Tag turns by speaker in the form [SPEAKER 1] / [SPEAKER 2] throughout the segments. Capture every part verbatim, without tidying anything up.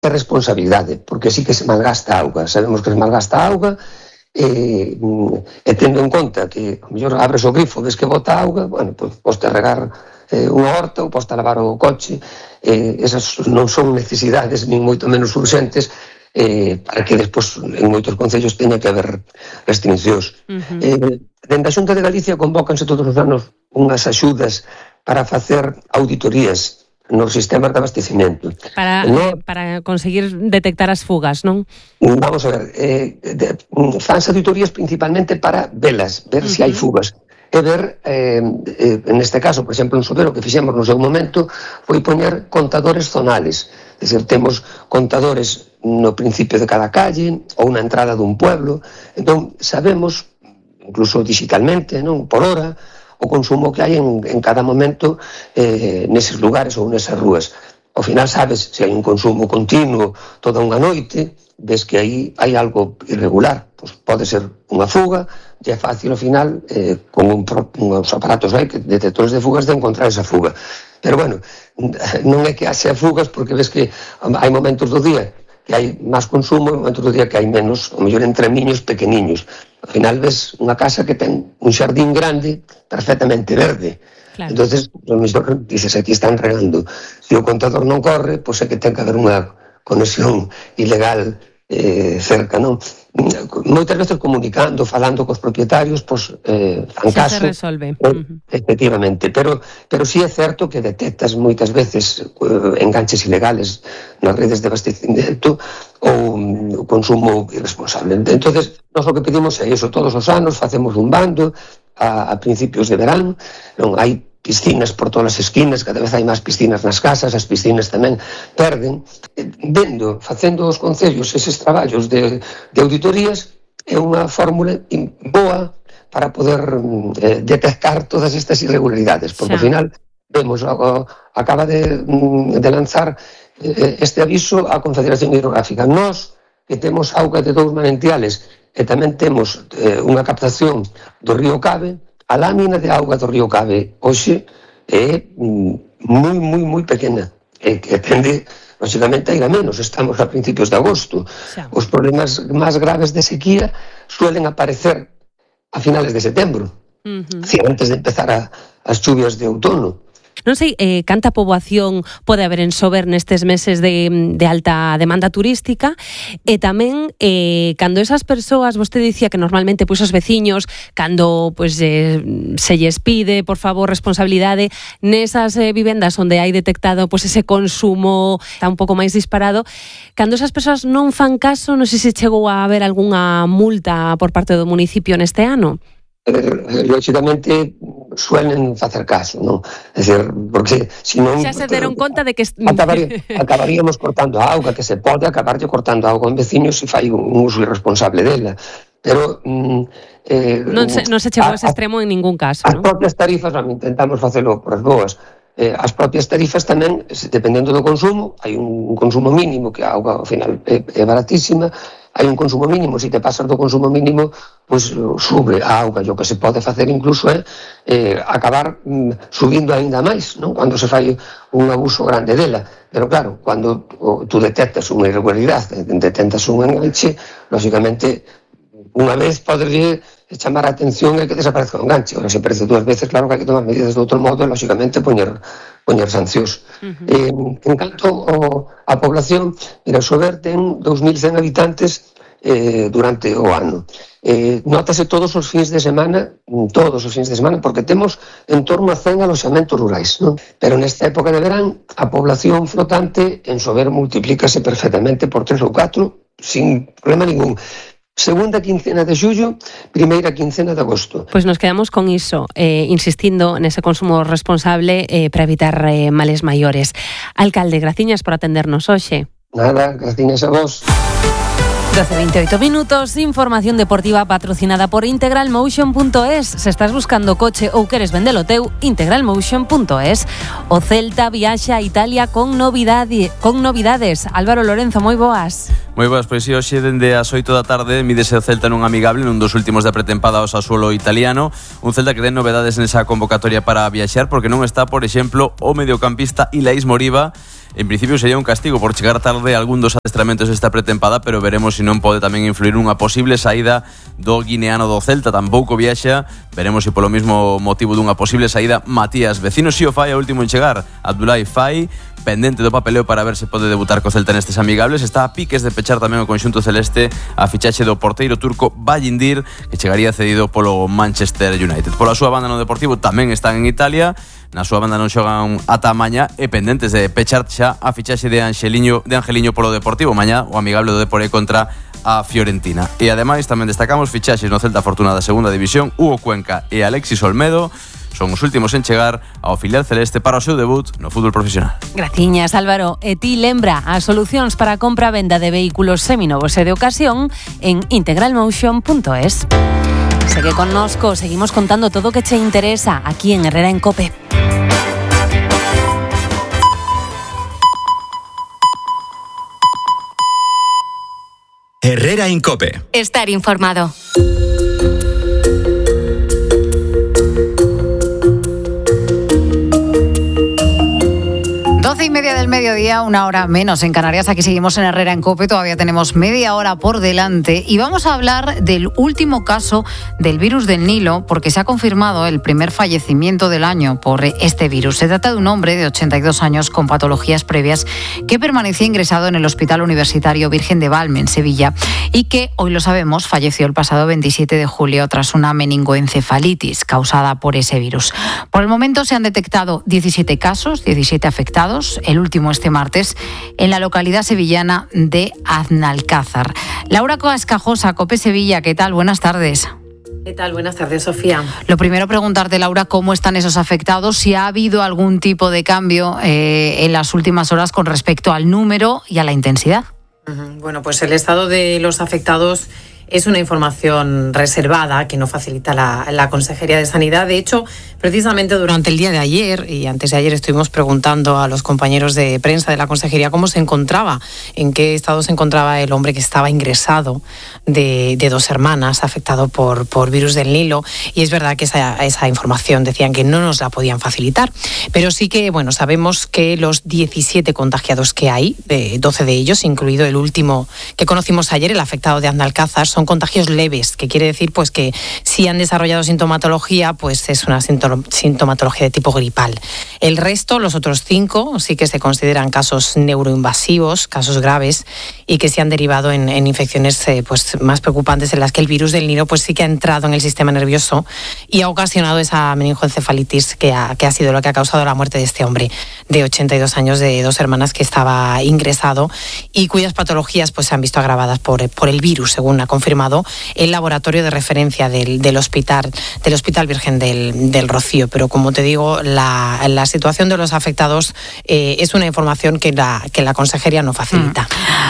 [SPEAKER 1] é responsabilidade, porque sí que se malgasta auga, sabemos que se malgasta auga, e, e tendo en conta que a mellor abres o grifo, ves que bota auga, bueno, pois poste regar eh, unha horta ou poste lavar o coche, eh, esas non son necesidades nin moito menos urgentes, eh, para que despois en moitos concellos teña que haber restriccións. Uh-huh. eh, dende a Xunta de Galicia convócanse todos os anos unhas axudas para facer auditorías nos sistemas de abastecimento.
[SPEAKER 2] Para, no, para conseguir detectar as fugas, non?
[SPEAKER 1] Vamos a ver, eh, de, fans auditorías principalmente para velas, ver uh-huh. se hai fugas. E ver, eh, eh, neste caso, por exemplo, en Sobero, que fixemos no seu momento, foi poñer contadores zonales. É dicir, temos contadores no principio de cada calle ou na entrada dun pueblo. Entón, sabemos, incluso digitalmente, non, por hora, o consumo que hai en, en cada momento eh, neses lugares ou nesas rúas. Ao final sabes se hai un consumo continuo toda unha noite, ves que aí hai algo irregular. Pois pode ser unha fuga, e é fácil ao final, eh, con un, uns aparatos aí, que detectores de fugas, de encontrar esa fuga. Pero bueno, non é que haxa fugas, porque ves que hai momentos do día que hai máis consumo, e momentos do día que hai menos, ao mellor entre niños pequeniños. Ao final ves unha casa que ten un xardín grande, perfectamente verde. Claro. Entonces, ao mellor dices, aquí están regando. Se o contador non corre, pois é que ten que haber unha conexión ilegal eh, cerca, non? Moitas veces comunicando, falando cos propietarios, pois eh, fan caso.
[SPEAKER 2] Se resolve.
[SPEAKER 1] Eh, uh-huh. Efectivamente, pero pero sí é certo que detectas moitas veces eh, enganches ilegales nas redes de abastecimento ou um, consumo irresponsable. Entonces, nós o que pedimos é iso, todos os anos facemos un bando a, a principios de verán, non hai piscinas por todas as esquinas, cada vez hai máis piscinas nas casas, as piscinas tamén perden. Vendo, facendo os concellos eses traballos de, de auditorías, é unha fórmula boa para poder eh, detectar todas estas irregularidades, porque ao final vemos, o, acaba de, de lanzar eh, este aviso a Confederación Hidrográfica. Nós, que temos auga de dous manantiales e tamén temos eh, unha captación do río Cabe, a lámina de auga do río Cabe hoxe é moi, moi, moi pequena, e que tende, lógicamente, a ir a menos. Estamos a principios de agosto. Xa. Os problemas máis graves de sequía suelen aparecer a finales de setembro, uh-huh. si antes de empezar a, as chuvias de outono.
[SPEAKER 2] Non sei eh, canta poboación pode haber en Sober nestes meses de, de alta demanda turística, e tamén eh, cando esas persoas, vostede dicía que normalmente pois, os veciños, cando pois, eh, se lles pide, por favor, responsabilidade nesas eh, vivendas onde hai detectado pois, ese consumo está un pouco máis disparado, cando esas persoas non fan caso, non sei se chegou a haber algunha multa por parte do municipio neste ano.
[SPEAKER 1] Eh, lógicamente suelen facer caso, non? É dicir, porque se non...
[SPEAKER 2] Xa se deron conta de que...
[SPEAKER 1] Acabaría, acabaríamos cortando a auga, que se pode acabarlle cortando a auga en veciños se fai un uso irresponsable dela. Pero... Mm, eh,
[SPEAKER 2] non, se, non se chegou a ese extremo en ningún caso,
[SPEAKER 1] as
[SPEAKER 2] non?
[SPEAKER 1] As propias tarifas, non, intentamos facelo por as boas. Eh, as propias tarifas tamén, dependendo do consumo, hai un consumo mínimo, que a auga, ao final, é, é baratísima, hai un consumo mínimo, se te pasas do consumo mínimo, pois sube a auga. O que se pode facer incluso é eh, acabar mm, subindo aínda máis, non? Cando se fai un abuso grande dela. Pero claro, cando oh, tú detectas unha irregularidade, detectas un enganche, lógicamente, unha vez poderlle chamar a atención e que desaparezca o enganche. Ora, se aparece dúas veces, claro que hai que tomar medidas de outro modo, e lógicamente poñer, poñer sancións. Uh-huh. eh, en canto ao, a población, mira, Sober ten dous mil cen habitantes eh, durante o ano. Eh, nótase todos os fins de semana, todos os fins de semana, porque temos en torno a cen aloxamentos rurais, non? Pero nesta época de verán, a población flotante en Sober multiplícase perfectamente por tres ou catro, sin problema ningún. Segunda quincena de xullo, primeira quincena de agosto.
[SPEAKER 2] Pois nos quedamos con iso, eh, insistindo nese consumo responsable eh, para evitar eh, males maiores. Alcalde, graciñas por atendernos hoxe.
[SPEAKER 1] Nada, graciñas a vos.
[SPEAKER 2] doce veintiocho minutos, información deportiva patrocinada por integral motion punto es. Se estás buscando coche ou queres vendelo teu, integral motion punto es. O Celta viaxa a Italia con novidade, con novidades. Álvaro Lorenzo, moi boas.
[SPEAKER 3] Moi boas, pois si hoxe dende as oito da tarde mídese o Celta nun amigable nun dos últimos da pretempada ao Sassuolo italiano. Un Celta que ten novedades nesa convocatoria para viaxar, porque non está, por exemplo, o mediocampista Ilaís Moriba. En principio sería un castigo por chegar tarde a algún dos adestramentos esta pretempada, pero veremos se non pode tamén influir unha posible saída do guineano do Celta. Tampouco viaxa, veremos se polo mismo motivo dunha posible saída Matías Vecino. Si o fai, o último en chegar, Abdoulaye Faye, pendente do papeleo para ver se pode debutar co Celta nestes amigables. Está a piques de pechar tamén o conxunto celeste a fichaxe do porteiro turco Bayindir, que chegaría cedido polo Manchester United. Pola súa banda no Deportivo tamén están en Italia. Na súa banda non xogan ata mañá e pendentes de pechar xa a fichaxe de Angeliño, de Angeliño polo Deportivo. Mañá o amigable do Deporé contra a Fiorentina. E ademais tamén destacamos fichaxes no Celta Fortuna da segunda división. Hugo Cuenca e Alexis Olmedo son os últimos en chegar ao filial celeste para o seu debut no fútbol profesional.
[SPEAKER 2] Graciñas, Álvaro. E ti lembra as solucións para a compra e venda de vehículos seminovos e de ocasión en integralmotion punto es. Segue connosco, seguimos contando todo o que che interesa aquí en Herrera en Cope.
[SPEAKER 4] Herrera en Cope.
[SPEAKER 5] Estar informado.
[SPEAKER 6] Doce y media del mediodía, una hora menos en Canarias. Aquí seguimos en Herrera en Cope, todavía tenemos media hora por delante y vamos a hablar del último caso del virus del Nilo, porque se ha confirmado el primer fallecimiento del año por este virus. Se trata de un hombre de ochenta y dos años con patologías previas que permanecía ingresado en el Hospital Universitario Virgen de Valme, en Sevilla, y que, hoy lo sabemos, falleció el pasado veintisiete de julio tras una meningoencefalitis causada por ese virus. Por el momento se han detectado diecisiete casos, diecisiete afectados, el último este martes, en la localidad sevillana de Aznalcázar. Laura Cascajosa, Cope Sevilla, ¿qué tal? Buenas tardes.
[SPEAKER 7] ¿Qué tal? Buenas tardes, Sofía.
[SPEAKER 6] Lo primero, preguntarte, Laura, cómo están esos afectados, si ha habido algún tipo de cambio eh, en las últimas horas con respecto al número y a la intensidad.
[SPEAKER 7] Uh-huh. Bueno, pues el estado de los afectados es una información reservada que no facilita la, la Consejería de Sanidad. De hecho, precisamente durante el día de ayer y antes de ayer estuvimos preguntando a los compañeros de prensa de la Consejería cómo se encontraba, en qué estado se encontraba el hombre que estaba ingresado de, de Dos Hermanas, afectado por, por virus del Nilo. Y es verdad que esa, esa información decían que no nos la podían facilitar. Pero sí que, bueno, sabemos que los diecisiete contagiados que hay, de doce de ellos, incluido el último que conocimos ayer, el afectado de Aznalcázar, son contagios leves, que quiere decir pues que si han desarrollado sintomatología, pues es una sintomatología de tipo gripal. El resto, los otros cinco, sí que se consideran casos neuroinvasivos, casos graves, y que se han derivado en, en infecciones eh, pues más preocupantes, en las que el virus del Nilo pues sí que ha entrado en el sistema nervioso y ha ocasionado esa meningoencefalitis que ha, que ha sido lo que ha causado la muerte de este hombre de ochenta y dos años, de Dos Hermanas, que estaba ingresado y cuyas patologías pues se han visto agravadas por, por el virus, según ha confirmado el laboratorio de referencia del, del hospital del Hospital Virgen del, del Rocío. Pero como te digo, la, la situación de los afectados eh, es una información que la, que la Consejería no facilita.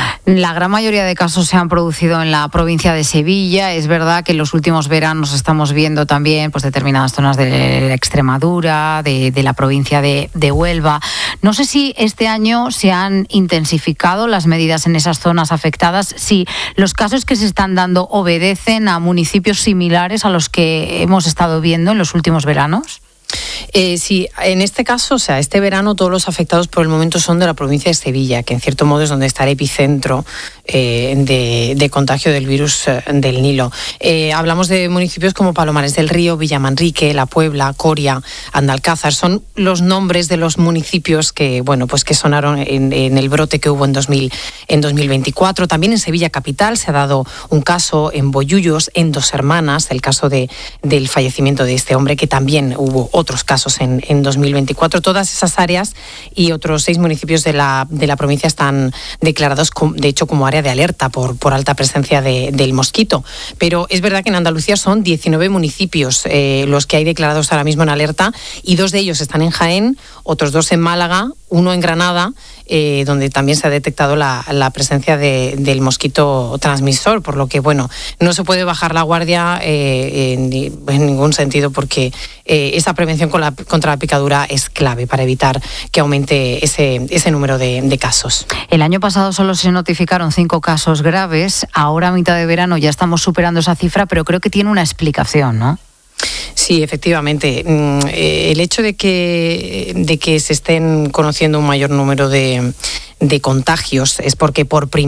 [SPEAKER 6] La gran mayoría de casos se han producido en la provincia de Sevilla. Es verdad que en los últimos veranos estamos viendo también pues, determinadas zonas de Extremadura, de, de la provincia de, de Huelva. No sé si este año se han intensificado las medidas en esas zonas afectadas, si los casos que se están dando obedecen a municipios similares a los que hemos estado viendo en los últimos veranos.
[SPEAKER 7] Eh, sí, en este caso, o sea, este verano todos los afectados por el momento son de la provincia de Sevilla, que en cierto modo es donde está el epicentro eh, de, de contagio del virus eh, del Nilo. Eh, hablamos de municipios como Palomares del Río, Villamanrique, La Puebla, Coria, Aznalcázar. Son los nombres de los municipios que, bueno, pues que sonaron en, en el brote que hubo en, dos mil, en dos mil veinticuatro. También en Sevilla capital se ha dado un caso, en Bollullos, en Dos Hermanas, el caso de, del fallecimiento de este hombre, que también hubo otros casos en, en dos mil veinticuatro. Todas esas áreas y otros seis municipios de la, de la provincia están declarados, com, de hecho, como área de alerta por, por alta presencia de, del mosquito. Pero es verdad que en Andalucía son diecinueve municipios eh, los que hay declarados ahora mismo en alerta, y dos de ellos están en Jaén, otros dos en Málaga, uno en Granada, eh, donde también se ha detectado la, la presencia de, del mosquito transmisor, por lo que, bueno, no se puede bajar la guardia eh, en, en ningún sentido, porque eh, esa prevención con la, contra la picadura es clave para evitar que aumente ese, ese número de, de casos.
[SPEAKER 6] El año pasado solo se notificaron cinco casos graves, ahora a mitad de verano ya estamos superando esa cifra, pero creo que tiene una explicación, ¿no?
[SPEAKER 7] Sí, efectivamente. El hecho de que, de que se estén conociendo un mayor número de, de contagios es porque por primera